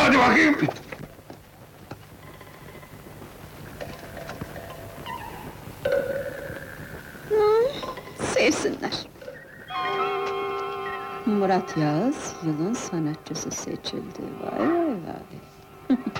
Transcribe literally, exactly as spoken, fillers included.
hadi bakayım! Sevsinler! Murat Yağız, yılın sanatçısı seçildi, vay vay vay!